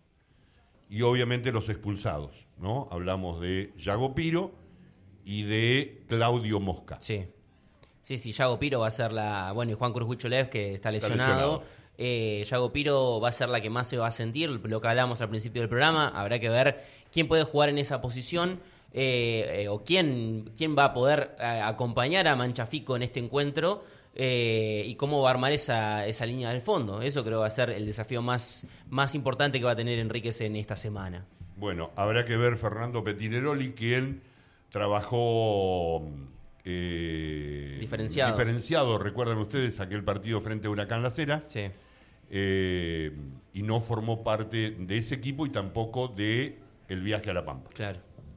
Y obviamente los expulsados, ¿no? Hablamos de Yago Piro y de Claudio Mosca. Sí. Sí, sí, Yago Piro va a ser la. Bueno, y Juan Cruz Huicholev, que está Está lesionado. lesionado. Eh, Yago Piro va a ser la que más se va a sentir, lo que hablamos al principio del programa. Habrá que ver quién puede jugar en esa posición eh, eh, o quién, quién va a poder eh, acompañar a Manchafico en este encuentro eh, y cómo va a armar esa, esa línea del fondo. Eso creo va a ser el desafío más, más importante que va a tener Enríquez en esta semana. Bueno, habrá que ver Fernando Petineroli, quien trabajó eh, Diferenciado. diferenciado, recuerdan ustedes aquel partido frente a Huracán Las Heras, Sí. eh, y no formó parte de ese equipo y tampoco de el viaje a La Pampa. Claro.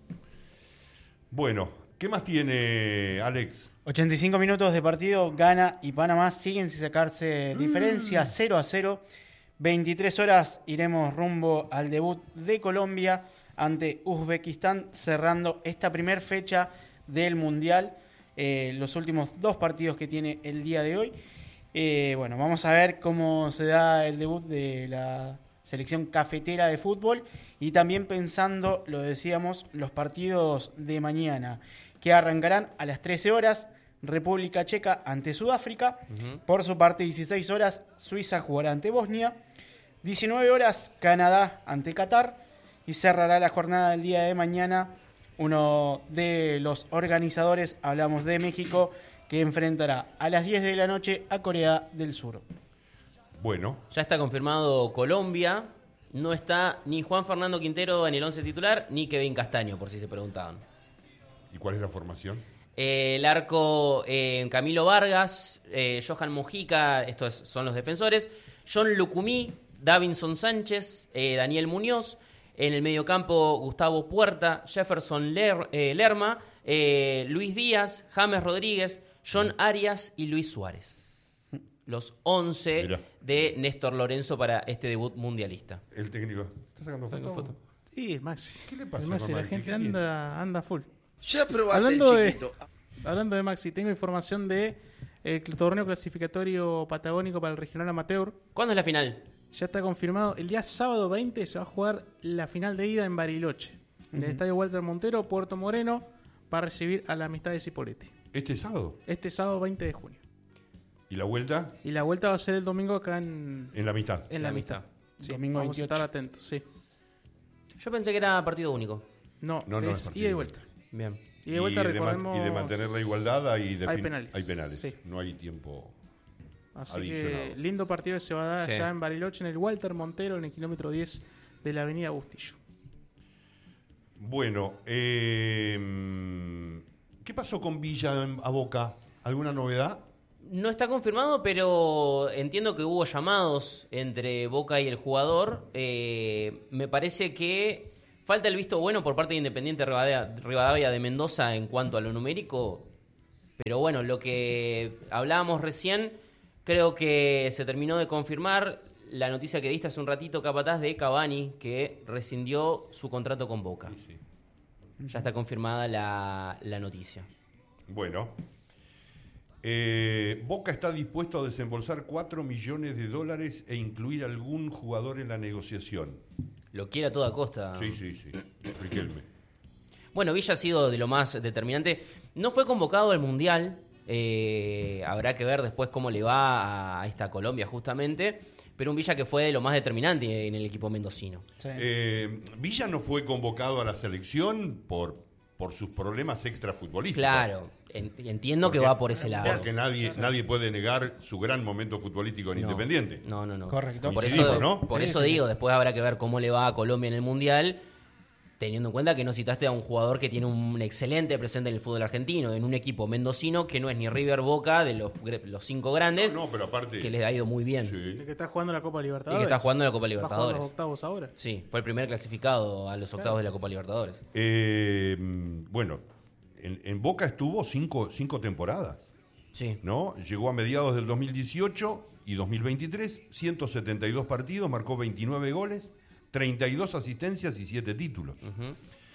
Bueno, ¿qué más tiene Alex? ochenta y cinco minutos de partido, Ghana y Panamá siguen sin sacarse diferencia, cero a cero. veintitrés horas iremos rumbo al debut de Colombia ante Uzbekistán, cerrando esta primer fecha del Mundial. Eh, los últimos dos partidos que tiene el día de hoy. Eh, bueno, vamos a ver cómo se da el debut de la selección cafetera de fútbol y también pensando, lo decíamos, los partidos de mañana que arrancarán a las trece horas, República Checa ante Sudáfrica. Ujú. Por su parte, dieciséis horas, Suiza jugará ante Bosnia. diecinueve horas, Canadá ante Qatar. Y cerrará la jornada del día de mañana uno de los organizadores, hablamos de México, que enfrentará a las diez de la noche a Corea del Sur. Bueno, Ya está confirmado Colombia. No está ni Juan Fernando Quintero en el once titular, ni Kevin Castaño, por si se preguntaban. ¿y cuál es la formación? Eh, el arco, eh, Camilo Vargas, eh, Johan Mujica, estos son los defensores. John Lucumí, Davinson Sánchez, eh, Daniel Muñoz. En el mediocampo, Gustavo Puerta, Jefferson Ler- eh, Lerma, eh, Luis Díaz, James Rodríguez, John Arias y Luis Suárez. Los once Mirá. de Néstor Lorenzo para este debut mundialista. El técnico. ¿Está sacando Sacando foto? foto. Sí, Maxi. ¿Qué le pasa El Maxi, con la Maxi? gente ¿Qué anda, anda full. Ya probaste Hablando el de, chiquito. hablando de Maxi, tengo información de el torneo clasificatorio patagónico para el regional amateur. ¿Cuándo es la final? Ya está confirmado. El día sábado veinte se va a jugar la final de ida en Bariloche. En el estadio Walter Montero, Puerto Moreno, para recibir a la Amistad de Cipoletti. ¿Este sábado? Este sábado veinte de junio. ¿Y la vuelta? Y la vuelta va a ser el domingo acá en, En la mitad. en la Amistad. Sí, Domingo vamos veintiocho. a estar atentos, sí. Yo pensé que era partido único. No, No, no, es es partido ida y único. vuelta. Bien. Y de vuelta de ma- recordemos... y de mantener la igualdad hay, Hay defin- penales. hay penales. Sí. No hay tiempo. Así adicionado. que lindo partido que se va a dar Sí. allá en Bariloche, en el Walter Montero, en el kilómetro diez de la avenida Bustillo. Bueno, eh, ¿qué pasó con Villa a Boca? ¿Alguna novedad? No está confirmado, pero entiendo que hubo llamados entre Boca y el jugador. Eh, me parece que falta el visto bueno por parte de Independiente Rivadavia, Rivadavia de Mendoza en cuanto a lo numérico. Pero bueno, lo que hablábamos recién, creo que se terminó de confirmar la noticia que diste hace un ratito, Capataz, de Cavani, que rescindió su contrato con Boca. Sí, sí. Ya está confirmada la, la noticia. Bueno. Eh, Boca está dispuesto a desembolsar cuatro millones de dólares e incluir algún jugador en la negociación. Lo quiere a toda costa. Sí, sí, sí. Riquelme. Bueno, Villa ha sido de lo más determinante. No fue convocado al Mundial. Eh, habrá que ver después cómo le va a esta Colombia justamente. Pero un Villa que fue de lo más determinante en el equipo mendocino. Sí. Eh, Villa no fue convocado a la selección por, por sus problemas extrafutbolísticos. Claro, en- entiendo Porque- que va por ese lado. Porque nadie, nadie puede negar su gran momento futbolístico en No, Independiente. No, no, no. Correcto. Por Coincidimos, eso, ¿no? por Sí, eso sí, digo, sí. después habrá que ver cómo le va a Colombia en el Mundial, teniendo en cuenta que no citaste a un jugador que tiene un excelente presente en el fútbol argentino, en un equipo mendocino que no es ni River Boca de los, gr- los cinco grandes, No, no, pero aparte. que les ha ido muy bien. Sí. El que está jugando la Copa Y Libertadores. que está jugando la Copa Va a jugar Libertadores. los octavos ahora. Sí, fue el primer clasificado a los octavos de la Copa Libertadores. Eh, bueno, en, en Boca estuvo cinco, cinco temporadas, Sí. ¿no? Llegó a mediados del dos mil dieciocho y dos mil veintitrés, ciento setenta y dos partidos, marcó veintinueve goles, treinta y dos asistencias y siete títulos. Ujú.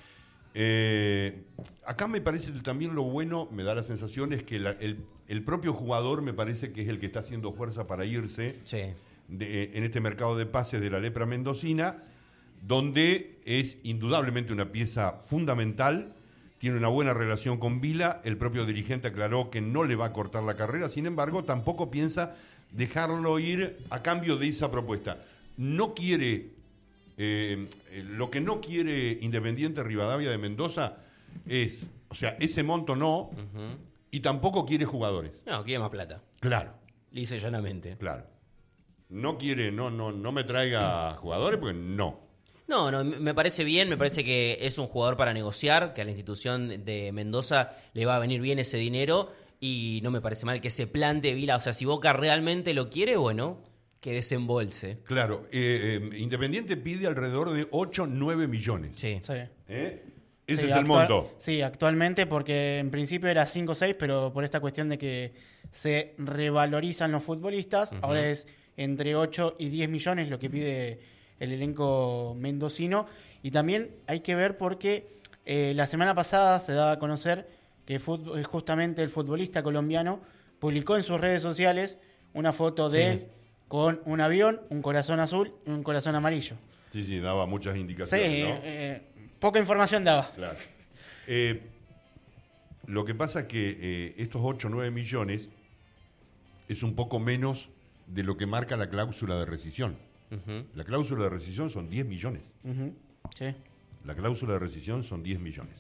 Eh, acá me parece también lo bueno, me da la sensación, es que la- el, el propio jugador me parece que es el que está haciendo fuerza para irse Sí. de- en este mercado de pases de la lepra mendocina, donde es indudablemente una pieza fundamental, tiene una buena relación con Vila, el propio dirigente aclaró que no le va a cortar la carrera, sin embargo tampoco piensa dejarlo ir a cambio de esa propuesta. No quiere, eh, eh, lo que no quiere Independiente Rivadavia de Mendoza es, o sea, ese monto no, Ujú. y tampoco quiere jugadores. No, quiere más plata. Claro. Lisa y llanamente. Claro. No quiere, no, no, no me traiga jugadores porque no. No, no, me parece bien, me parece que es un jugador para negociar, que a la institución de Mendoza le va a venir bien ese dinero y no me parece mal que se plante Vila. O sea, si Boca realmente lo quiere, bueno, que desembolse. Claro, eh, eh, Independiente pide alrededor de ocho, nueve millones. Sí. Sí. ¿Eh? Ese Sí, es el actual- monto. Sí, actualmente, porque en principio era cinco o seis, pero por esta cuestión de que se revalorizan los futbolistas, Ujú. ahora es entre ocho y diez millones lo que pide el elenco mendocino. Y también hay que ver porque eh, la semana pasada se daba a conocer que fut- eh, justamente el futbolista colombiano publicó en sus redes sociales una foto de Sí. él con un avión, un corazón azul y un corazón amarillo. Sí, sí, daba muchas Sí, indicaciones, ¿no? eh, poca información daba. Claro. Eh, lo que pasa es que eh, estos ocho o nueve millones es un poco menos de lo que marca la cláusula de rescisión. Ujú. La cláusula de rescisión son diez millones. Ujú, sí. La cláusula de rescisión son diez millones.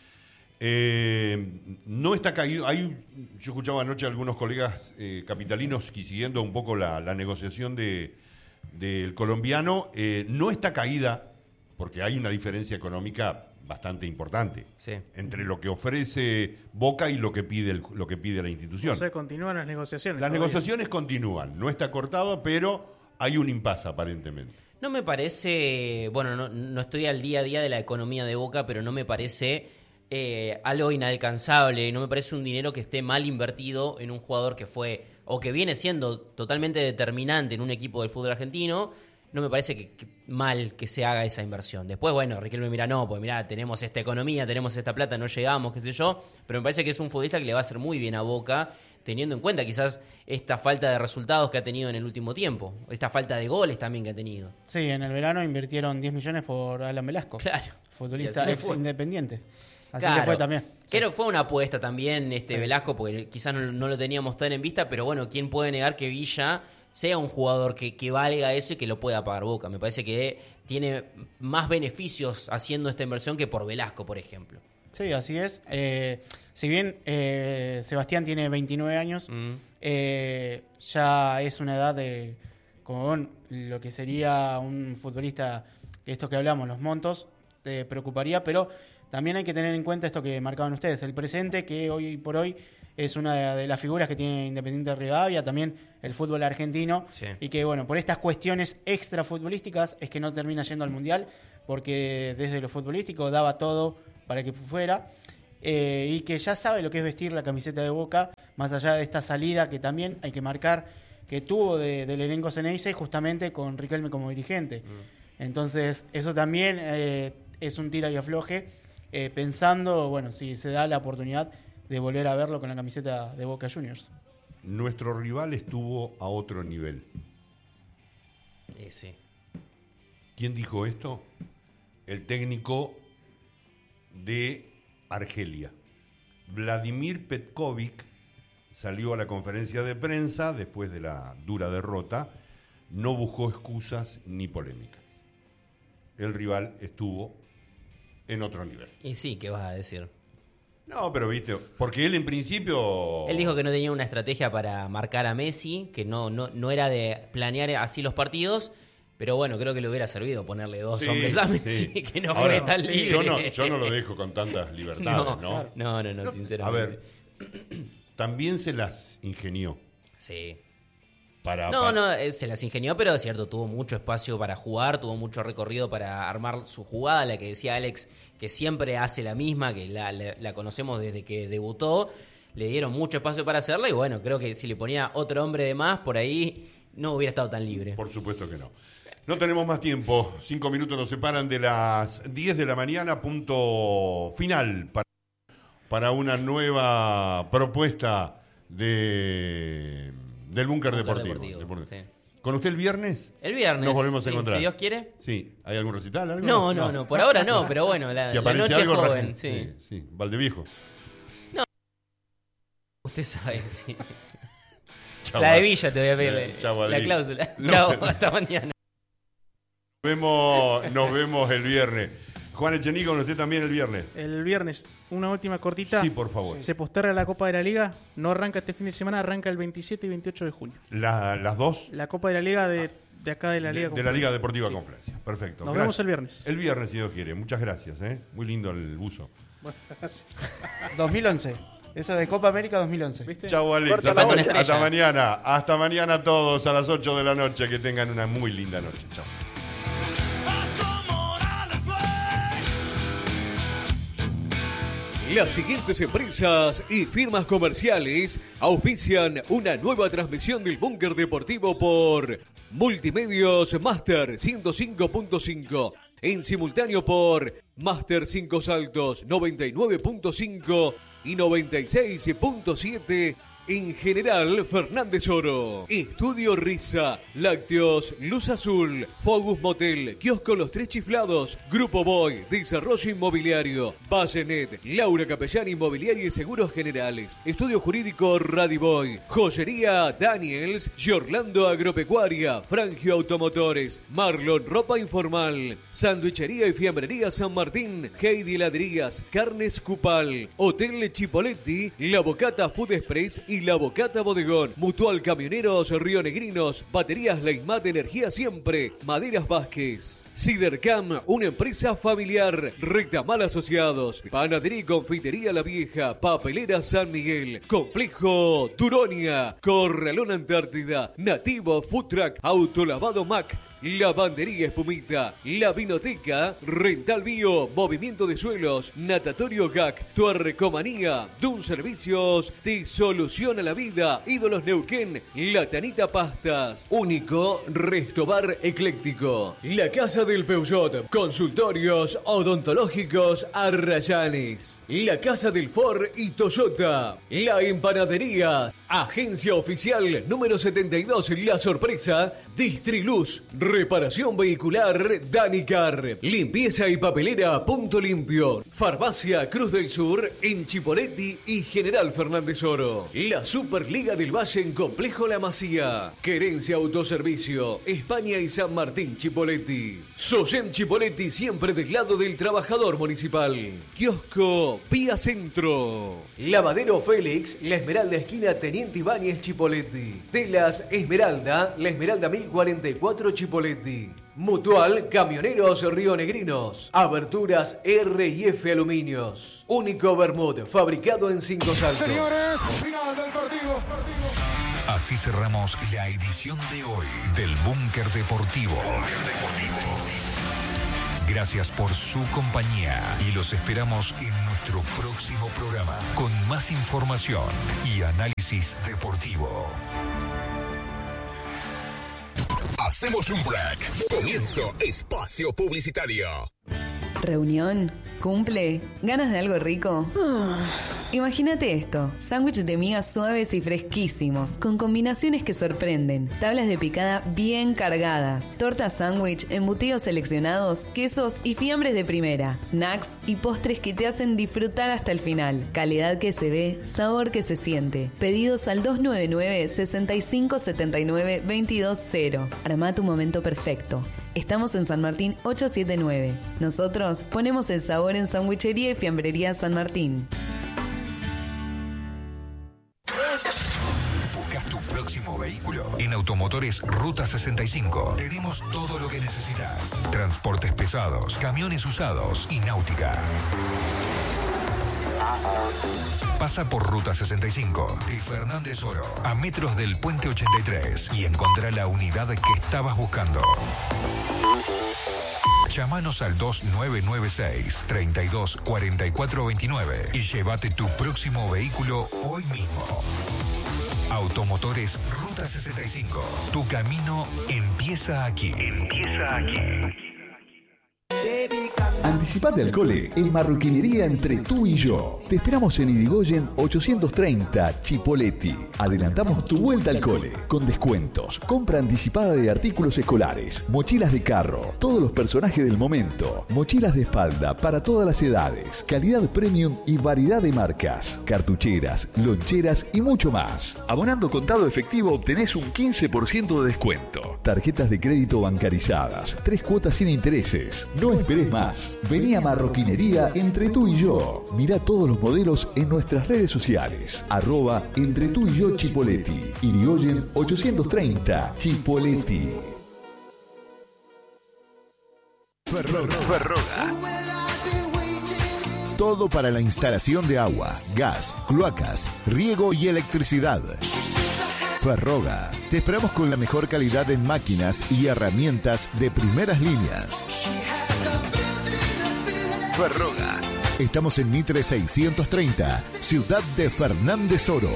Eh, no está caído. Hay, yo escuchaba anoche a algunos colegas eh, capitalinos que siguiendo un poco la, la negociación de, del colombiano. Eh, no está caída porque hay una diferencia económica bastante importante Sí. entre lo que ofrece Boca y lo que pide el- lo que pide la institución. O sea, continúan las negociaciones. Las todavía. negociaciones continúan. No está cortado, pero hay un impasse aparentemente. No me parece, bueno, no, no estoy al día a día de la economía de Boca, pero no me parece eh, algo inalcanzable, no me parece un dinero que esté mal invertido en un jugador que fue, o que viene siendo totalmente determinante en un equipo del fútbol argentino. No me parece que, que mal que se haga esa inversión. Después, bueno, Riquelme mira, no, pues mira, tenemos esta economía, tenemos esta plata, no llegamos, qué sé yo, pero me parece que es un futbolista que le va a hacer muy bien a Boca, teniendo en cuenta quizás esta falta de resultados que ha tenido en el último tiempo, esta falta de goles también que ha tenido. Sí, en el verano invirtieron diez millones por Alan Velasco, Claro. futbolista Y así le ex fue. independiente. Así Claro. le fue también. Creo que fue una apuesta también este Sí. Velasco, porque quizás no, no lo teníamos tan en vista, pero bueno, ¿quién puede negar que Villa sea un jugador que, que valga eso y que lo pueda pagar Boca? Me parece que tiene más beneficios haciendo esta inversión que por Velasco, por ejemplo. Sí, así es. Eh, si bien eh, Sebastián tiene veintinueve años, Mm. eh, ya es una edad de con lo que sería un futbolista, que esto que hablamos, los montos, te preocuparía, pero también hay que tener en cuenta esto que marcaban ustedes, el presente, que hoy por hoy es una de las figuras que tiene Independiente Rivadavia, también el fútbol argentino, Sí. y que bueno, por estas cuestiones extrafutbolísticas es que no termina yendo al Mundial, porque desde lo futbolístico daba todo para que fuera, eh, y que ya sabe lo que es vestir la camiseta de Boca, más allá de esta salida que también hay que marcar, que tuvo de, del elenco Ceneice justamente con Riquelme como dirigente. Mm. Entonces, eso también eh, es un tira y afloje, eh, pensando, bueno, si se da la oportunidad de volver a verlo con la camiseta de Boca Juniors. Nuestro rival estuvo a otro nivel. Eh, sí. ¿Quién dijo esto? El técnico de Argelia. Vladimir Petkovic salió a la conferencia de prensa después de la dura derrota, no buscó excusas ni polémicas. El rival estuvo en otro nivel. Y sí, ¿qué vas a decir? No, pero viste, porque él en principio... Él dijo que no tenía una estrategia para marcar a Messi, que no, no, no era de planear así los partidos, pero bueno, creo que le hubiera servido ponerle dos Sí, hombres a Messi, sí. que no Ahora, fue tan sí, libre. Yo no, yo no lo dejo con tantas libertades, No, ¿no? no, no, no, No, sinceramente. A ver, también se las ingenió. Sí. Para, No, para- no, eh, se las ingenió, pero es cierto, tuvo mucho espacio para jugar, tuvo mucho recorrido para armar su jugada, la que decía Alex, que siempre hace la misma, que la, la- la conocemos desde que debutó, le dieron mucho espacio para hacerla y bueno, creo que si le ponía otro hombre de más, por ahí no hubiera estado tan libre. Por supuesto que no. No tenemos más tiempo. Cinco minutos nos separan de las diez de la mañana, punto final para, para una nueva propuesta de, del Búnker Búnker Deportivo. Deportivo, Deportivo. sí. ¿Con usted el viernes? El viernes. Nos volvemos a sí, encontrar. Si Dios quiere. Sí. ¿Hay algún recital? ¿Algo? No, no, no, por ahora no, pero bueno, la, Si la aparece noche algo, joven, ra- sí. sí, sí. Valdeviejo. Usted sabe, sí. Chau, La de Ad- Villa te voy a pedir, Eh, chau, la Adri. cláusula. No. Chao, hasta mañana. Nos vemos, nos vemos el viernes. Juan Echenique, con usted también el viernes. El viernes, una última cortita. Sí, por favor. Se posterga la Copa de la Liga. No arranca este fin de semana, arranca el veintisiete y veintiocho de junio. La- las dos La Copa de la Liga de, de acá de la de, Liga de la Liga Conferencia. Deportiva Sí. Confluencia. Perfecto. Nos Gracias. vemos el viernes. El viernes, si Dios quiere. Muchas gracias. ¿eh? Muy lindo el buzo. Bueno, gracias. dos mil once. Eso de Copa América dos mil once. ¿Viste? Chau, Alex. Corta Hasta, la ma- estrella. hasta mañana. Hasta mañana a todos a las ocho de la noche. Que tengan una muy linda noche. Chao. Las siguientes empresas y firmas comerciales auspician una nueva transmisión del Búnker Deportivo por Multimedios Master ciento cinco punto cinco, en simultáneo por Master cinco Saltos noventa y nueve punto cinco y noventa y seis punto siete. En general, Fernández Oro. Estudio Risa. Lácteos Luz Azul. Focus Motel. Kiosco Los Tres Chiflados. Grupo Boy. Desarrollo Inmobiliario. Vallenet. Laura Capellán Inmobiliaria y Seguros Generales. Estudio Jurídico Radiboy. Joyería Daniels. Giorlando Agropecuaria. Frangio Automotores. Marlon Ropa Informal. Sandwichería y Fiambrería San Martín. Heidi Ladrillas. Carnes Cupal. Hotel Chipoletti. La Bocata Food Express y La Bocata Bodegón. Mutual Camioneros Rionegrinos. Baterías Leismat Energía Siempre. Maderas Vázquez. Cidercam, una empresa familiar. Rectamal Asociados. Panadería y Confitería La Vieja. Papelera San Miguel. Complejo Turonia. Corralón Antártida. Nativo Food Truck. Autolavado Mac. Lavandería Espumita, La Vinoteca, Rental Bio, Movimiento de Suelos, Natatorio G A C, Tuercomanía, Dun Servicios, te soluciona la vida, Ídolos Neuquén, La Tanita Pastas, Único Restobar Ecléctico, La Casa del Peugeot, Consultorios Odontológicos Arrayanes, La Casa del Ford y Toyota, La Empanadería, Agencia Oficial número setenta y dos, La Sorpresa, Distriluz, Reparación Vehicular Danicar, Limpieza y Papelera Punto Limpio, Farmacia Cruz del Sur en Chipoletti y General Fernández Oro, la Superliga del Valle en Complejo La Masía, Querencia Autoservicio, España y San Martín Chipoletti, Soyem Chipoletti siempre del lado del trabajador municipal, Kiosco Vía Centro, Lavadero Félix, La Esmeralda esquina Teniente Teniente Ibáñez Chipoleti. Telas Esmeralda, La Esmeralda mil cuarenta y cuatro Chipoleti. Mutual Camioneros Rionegrinos. Aberturas R y F Aluminios. Único Bermud, fabricado en Cinco Saltos. Señores, final del partido. Así cerramos la edición de hoy del Búnker Deportivo. Gracias por su compañía y los esperamos en nuestro próximo programa con más información y análisis deportivo. Hacemos un break. Comienzo espacio publicitario. ¿Reunión? ¿Cumple? ¿Ganas de algo rico? Imagínate esto, sándwiches de migas suaves y fresquísimos, con combinaciones que sorprenden, tablas de picada bien cargadas, tortas sándwich, embutidos seleccionados, quesos y fiambres de primera, snacks y postres que te hacen disfrutar hasta el final. Calidad que se ve, sabor que se siente. Pedidos al dos nueve nueve, seis cinco siete nueve, dos dos cero. Armá tu momento perfecto. Estamos en San Martín ochocientos setenta y nueve. Nosotros ponemos el sabor en Sandwichería y Fiambrería San Martín. ¿Buscas tu próximo vehículo? En Automotores Ruta sesenta y cinco tenemos todo lo que necesitas. Transportes pesados, camiones usados y náutica. Pasa por Ruta sesenta y cinco de Fernández Oro a metros del Puente ochenta y tres y encontrá la unidad que estabas buscando. Llámanos al dos nueve nueve seis, treinta y dos, cuarenta y cuatro veintinueve y llévate tu próximo vehículo hoy mismo. Automotores Ruta sesenta y cinco. Tu camino empieza aquí. Empieza aquí. Anticipate al cole en Marroquinería Entre Tú y Yo. Te esperamos en Irigoyen ochocientos treinta, Chipoleti. Adelantamos tu vuelta al cole con descuentos, compra anticipada de artículos escolares, mochilas de carro, todos los personajes del momento, mochilas de espalda para todas las edades, calidad premium y variedad de marcas, cartucheras, loncheras y mucho más. Abonando contado efectivo obtenés un quince por ciento de descuento. Tarjetas de crédito bancarizadas, tres cuotas sin intereses. No esperes más. Vení a Marroquinería Entre Tú y Yo. Mirá todos los modelos en nuestras redes sociales. Arroba Entre Tú y Yo Chipoleti. Irigoyen ochocientos treinta, Chipoleti. Ferroga. Ferroga. Todo para la instalación de agua, gas, cloacas, riego y electricidad. Ferroga. Te esperamos con la mejor calidad en máquinas y herramientas de primeras líneas. Ferroga. Estamos en Mitre seiscientos treinta, ciudad de Fernández Oro.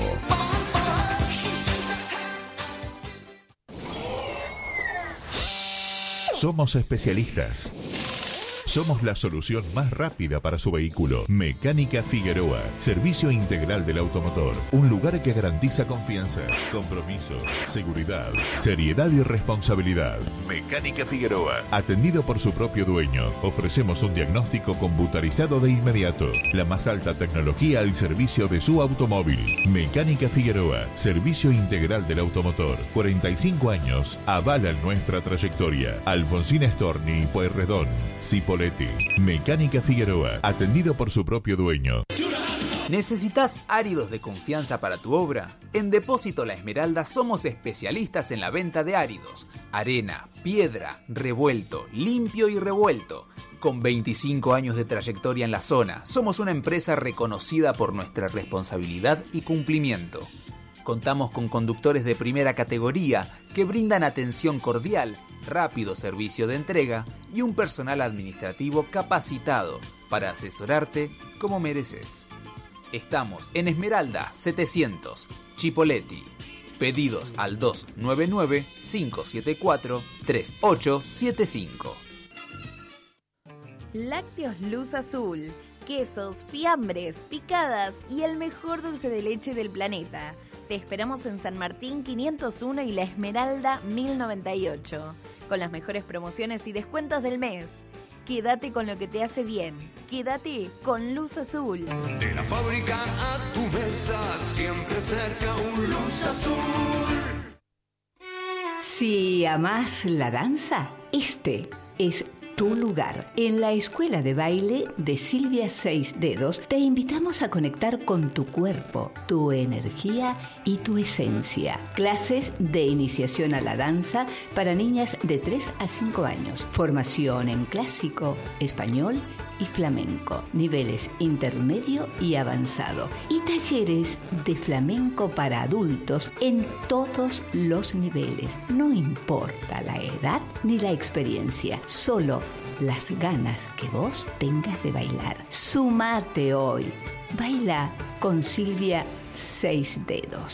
Somos especialistas. Somos la solución más rápida para su vehículo. Mecánica Figueroa. Servicio integral del automotor. Un lugar que garantiza confianza, compromiso, seguridad, seriedad y responsabilidad. Mecánica Figueroa. Atendido por su propio dueño. Ofrecemos un diagnóstico computarizado de inmediato. La más alta tecnología al servicio de su automóvil. Mecánica Figueroa. Servicio integral del automotor. cuarenta y cinco años. Avalan nuestra trayectoria. Alfonsín Storni y Pueyrredón. Cipolletti. Mecánica Figueroa, atendido por su propio dueño. ¿Necesitas áridos de confianza para tu obra? En Depósito La Esmeralda somos especialistas en la venta de áridos. Arena, piedra, revuelto, limpio y revuelto. Con veinticinco años de trayectoria en la zona, somos una empresa reconocida por nuestra responsabilidad y cumplimiento. Contamos con conductores de primera categoría que brindan atención cordial, rápido servicio de entrega y un personal administrativo capacitado para asesorarte como mereces. Estamos en Esmeralda setecientos, Chipoleti. Pedidos al dos nueve nueve, cinco siete cuatro, tres ocho siete cinco. Lácteos Luz Azul. Quesos, fiambres, picadas y el mejor dulce de leche del planeta. Te esperamos en San Martín quinientos uno y La Esmeralda mil noventa y ocho. Con las mejores promociones y descuentos del mes. Quédate con lo que te hace bien. Quédate con Luz Azul. De la fábrica a tu mesa, siempre cerca un Luz Azul. Si amás la danza, este es tu lugar. En la Escuela de Baile de Silvia Seis Dedos te invitamos a conectar con tu cuerpo, tu energía y tu esencia. Clases de iniciación a la danza para niñas de tres a cinco años. Formación en clásico, español y flamenco. Niveles intermedio y avanzado. Y talleres de flamenco para adultos en todos los niveles. No importa la edad ni la experiencia, solo las ganas que vos tengas de bailar. Sumate hoy. Baila con Silvia Seis Dedos.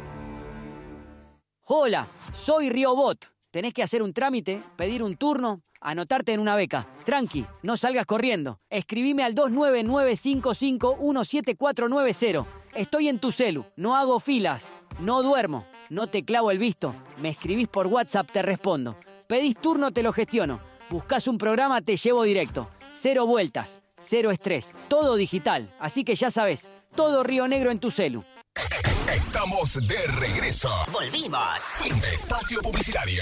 Hola, soy Riobot. Tenés que hacer un trámite, pedir un turno, anotarte en una beca. Tranqui, no salgas corriendo. Escribime al dos nueve nueve cinco cinco uno siete cuatro nueve cero. Estoy en tu celu, no hago filas, no duermo, no te clavo el visto. Me escribís por WhatsApp, te respondo. Pedís turno, te lo gestiono. Buscás un programa, te llevo directo. Cero vueltas, cero estrés, todo digital. Así que ya sabes, todo Río Negro en tu celu. Estamos de regreso. Volvimos. Fin de espacio publicitario.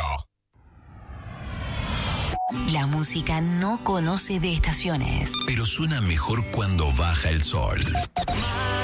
La música no conoce de estaciones. Pero suena mejor cuando baja el sol.